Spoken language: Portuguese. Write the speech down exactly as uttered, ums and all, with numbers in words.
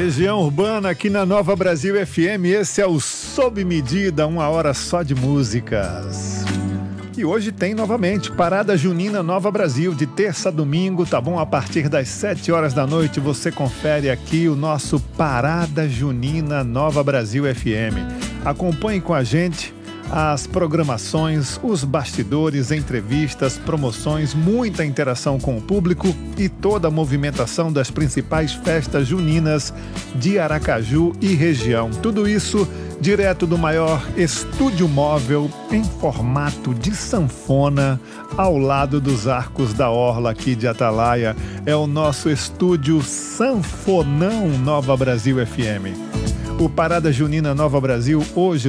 Legião Urbana aqui na Nova Brasil F M. Esse é o Sob Medida, uma hora só de músicas. E hoje tem novamente Parada Junina Nova Brasil, de terça a domingo, tá bom? A partir das sete horas da noite você confere aqui o nosso Parada Junina Nova Brasil F M. Acompanhe com a gente as programações, os bastidores, entrevistas, promoções, muita interação com o público e toda a movimentação das principais festas juninas de Aracaju e região. Tudo isso direto do maior estúdio móvel em formato de sanfona, ao lado dos Arcos da Orla aqui de Atalaia. É o nosso estúdio Sanfonão Nova Brasil F M. O Parada Junina Nova Brasil hoje